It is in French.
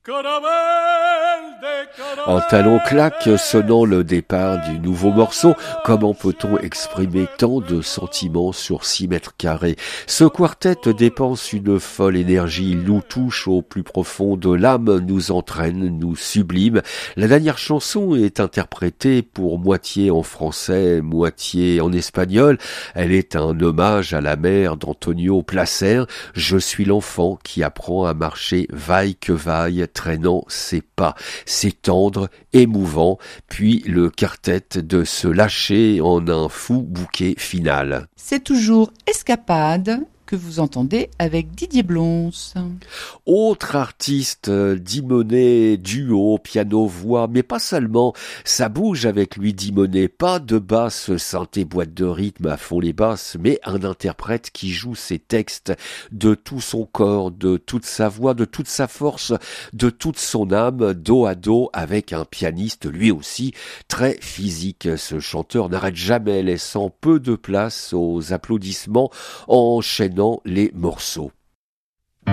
Un talon claque sonnant le départ du nouveau morceau. Comment peut-on exprimer tant de sentiments sur 6 mètres carrés? Ce quartet dépense une folle énergie. Il nous touche au plus profond de l'âme, nous entraîne, nous sublime. La dernière chanson est interprétée pour moitié en français, moitié en espagnol. Elle est un hommage à la mère d'Antonio Placer. Je suis l'enfant qui apprend à marcher vaille que vaille, traînant ses pas. C'est tendre, émouvant, puis le quartet de se lâcher en un fou bouquet final. C'est toujours Escapade que vous entendez avec Didier Blons. Autre artiste, Dimonet, duo, piano-voix, mais pas seulement, ça bouge avec lui Dimonet, pas de basse, synthé, boîte de rythme à fond les basses, mais un interprète qui joue ses textes de tout son corps, de toute sa voix, de toute sa force, de toute son âme, dos à dos avec un pianiste lui aussi très physique. Ce chanteur n'arrête jamais, laissant peu de place aux applaudissements, enchaînant les morceaux.